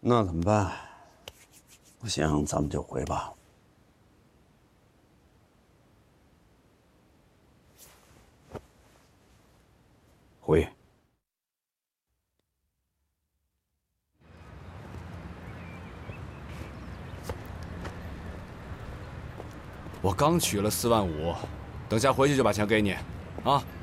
那怎么办？不行，咱们就回吧。回。 我刚取了4万5，等下回去就把钱给你，啊。